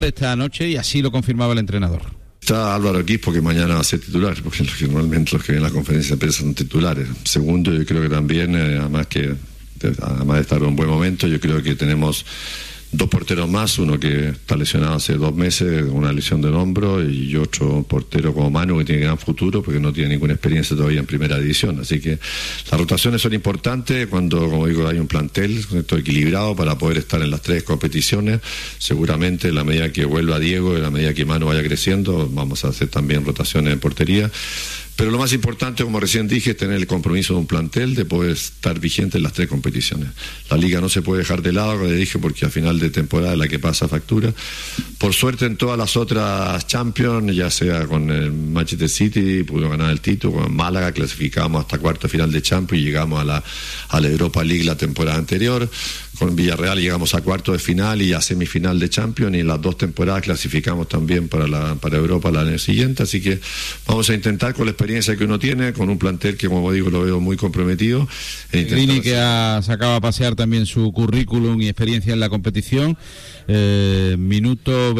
esta noche y así lo confirmaba el entrenador. Está Álvaro Quispo, que mañana va a ser titular, porque normalmente los que ven la conferencia de prensa son titulares. Segundo, yo creo que también, además de estar en un buen momento, yo creo que tenemos 2 porteros más, uno que está lesionado hace 2 meses, una lesión del hombro, y otro portero como Manu, que tiene gran futuro, porque no tiene ninguna experiencia todavía en primera división. Así que las rotaciones son importantes cuando, como digo, hay un plantel equilibrado para poder estar en las 3 competiciones. Seguramente, en la medida que vuelva Diego, en la medida que Manu vaya creciendo, vamos a hacer también rotaciones en portería. Pero lo más importante, como recién dije, es tener el compromiso de un plantel de poder estar vigente en las 3 competiciones. La liga no se puede dejar de lado, como le dije, porque a final de temporada es la que pasa factura. Por suerte, en todas las otras Champions, ya sea con el Manchester City, pudo ganar el título, con Málaga clasificamos hasta cuarto final de Champions y llegamos a la Europa League la temporada anterior. Con Villarreal llegamos a cuarto de final y a semifinal de Champions, y en las 2 temporadas clasificamos también para Europa el año siguiente. Así que vamos a intentar, con la experiencia que uno tiene, con un plantel que, como digo, lo veo muy comprometido. Pellegrini, que ha sacado a pasear también su currículum y experiencia en la competición. Minuto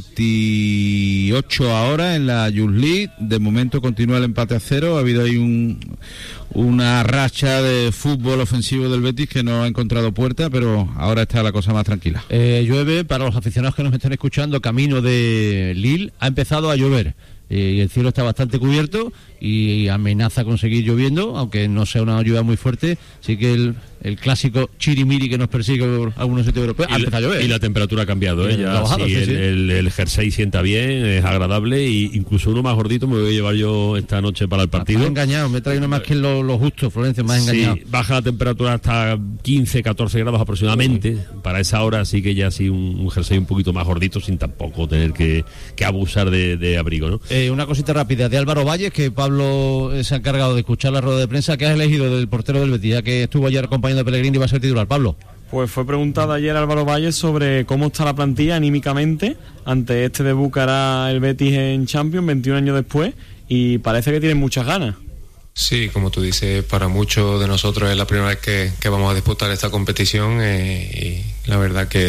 28 ahora en la Youth League. De momento continúa el empate a 0. Ha habido ahí una racha de fútbol ofensivo del Betis que no ha encontrado puerta, pero ahora está la cosa más tranquila. Llueve, para los aficionados que nos están escuchando, camino de Lille ha empezado a llover. Y el cielo está bastante cubierto y amenaza con seguir lloviendo, aunque no sea una lluvia muy fuerte. Así que el clásico chirimiri que nos persigue por algunos sitios europeos ha empezado a llover. Y la temperatura ha cambiado, ya bajado, sí, el jersey sienta bien, es agradable, e incluso uno más gordito me voy a llevar yo esta noche para el partido. Me ha engañado, me trae uno más que lo justo, Florencio, me ha engañado. Sí, baja la temperatura hasta 15, 14 grados aproximadamente. Para esa hora sí que ya sí un jersey un poquito más gordito, sin tampoco tener que abusar de abrigo, ¿no? Una cosita rápida de Álvaro Valles, que Pablo se ha encargado de escuchar la rueda de prensa. ¿Qué has elegido del portero del Betis, ya que estuvo ayer acompañando a Pellegrini y va a ser titular, Pablo? Pues fue preguntado ayer Álvaro Valles sobre cómo está la plantilla anímicamente ante este debut que hará el Betis en Champions 21 años después, y parece que tienen muchas ganas. Sí, como tú dices, para muchos de nosotros es la primera vez que vamos a disputar esta competición, y la verdad que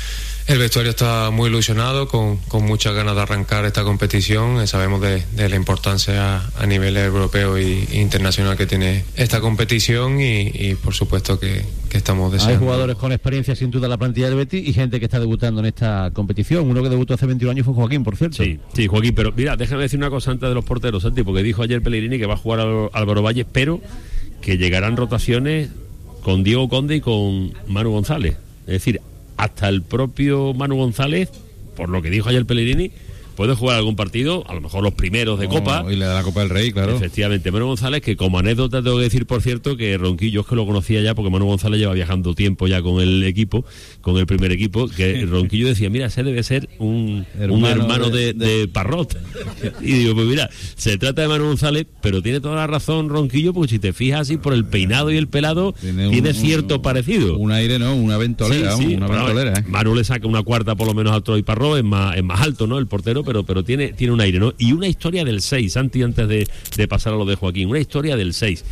el vestuario está muy ilusionado, con muchas ganas de arrancar esta competición. Sabemos de la importancia a nivel europeo e internacional que tiene esta competición, y por supuesto que estamos deseando. Hay jugadores con experiencia sin duda en la plantilla del Betis y gente que está debutando en esta competición. Uno que debutó hace 21 años fue Joaquín, por cierto. Sí, Joaquín, pero mira, déjame decir una cosa antes de los porteros, Santi, porque dijo ayer Pellegrini que va a jugar Álvaro Valles, pero que llegarán rotaciones con Diego Conde y con Manu González. Es decir, hasta el propio Manu González, por lo que dijo ayer Pellegrini, puede jugar algún partido, a lo mejor los primeros de Copa. Y le da la Copa del Rey, claro. Efectivamente, Manu González, que como anécdota tengo que decir, por cierto, que Ronquillo, es que lo conocía ya, porque Manu González lleva viajando tiempo ya con el equipo, con el primer equipo, que Ronquillo decía, mira, ese debe ser un hermano de Parrot. Y digo, pues mira, se trata de Manu González, pero tiene toda la razón Ronquillo, porque si te fijas así por el peinado y el pelado, tiene cierto parecido. Un aire, ¿no? Una ventolera, sí, una ventolera. Manu le saca una cuarta por lo menos a Troy Parrot, es más alto, ¿no? El portero, pero tiene un aire, ¿no? Y una historia del 6, Santi, antes de pasar a lo de Joaquín, una historia del 6.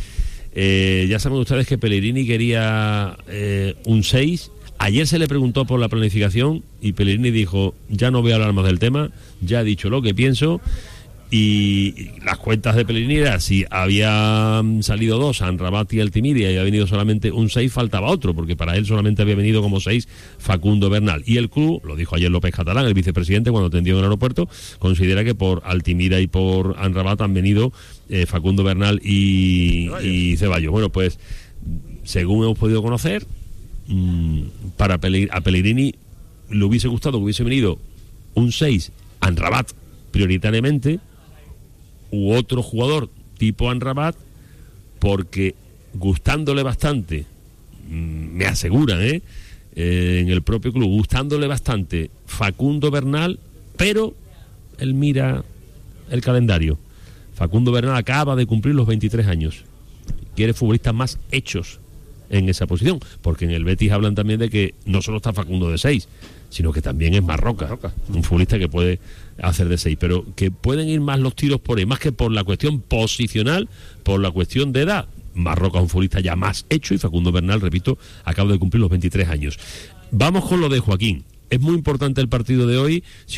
Ya saben ustedes que Pellegrini quería un 6. Ayer se le preguntó por la planificación y Pellegrini dijo, ya no voy a hablar más del tema, ya he dicho lo que pienso. Y las cuentas de Pellegrini eran, si había salido 2, Amrabat y Altimiria, y había venido solamente un 6, faltaba otro, porque para él solamente había venido como 6 Facundo Bernal. Y el club, lo dijo ayer López Catalán, el vicepresidente, cuando atendió en el aeropuerto, considera que por Altimira y por Amrabat han venido Facundo Bernal y Ceballos. Bueno, pues según hemos podido conocer, a Pellegrini le hubiese gustado que hubiese venido un 6 Amrabat prioritariamente, u otro jugador tipo Amrabat, porque gustándole bastante, me aseguran, en el propio club, gustándole bastante Facundo Bernal, pero él mira el calendario. Facundo Bernal acaba de cumplir los 23 años. Quiere futbolistas más hechos en esa posición, porque en el Betis hablan también de que no solo está Facundo de 6, sino que también es Marroca, un futbolista que puede hacer de 6, pero que pueden ir más los tiros por ahí, más que por la cuestión posicional, por la cuestión de edad. Marroca es un futbolista ya más hecho, y Facundo Bernal, repito, acaba de cumplir los 23 años. Vamos con lo de Joaquín. es muy importante el partido de hoy. Si